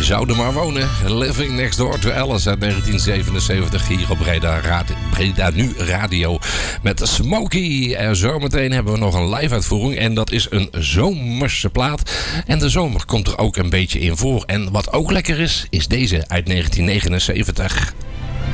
zou er maar wonen. Living Next Door to Alice uit 1977 hier op Breda Nu Radio met Smokey. En zometeen hebben we nog een live uitvoering en dat is een zomerse plaat. En de zomer komt er ook een beetje in voor. En wat ook lekker is, is deze uit 1979.